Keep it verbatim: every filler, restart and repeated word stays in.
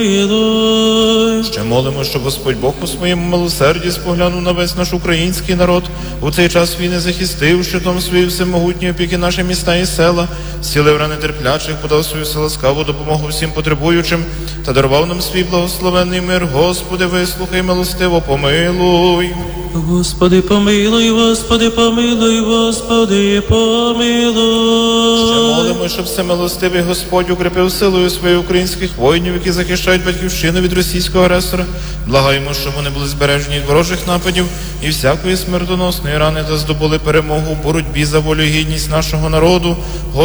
Ще молимо, щоб Господь Бог у своєму милосерді споглянув на весь наш український народ, у цей час війни захистив щитом своєї всемогутньої опіки наші міста і села, зцілив рани терплячих, подав свою ласкаву допомогу всім потребуючим та дарував нам свій благословенний мир. Господи, вислухай, милостиво помилуй. Господи, помилуй, Господи, помилуй, Господи, помилуй. Ще молимо, щоб всемилостивий Господь укріпив силою своїх українських воїнів, які захищають батьківщину від російського агресора. Благаємо, щоб вони були збережені від ворожих нападів і всякої смертоносної рани та здобули перемогу у боротьбі за волю і гідність нашого народу.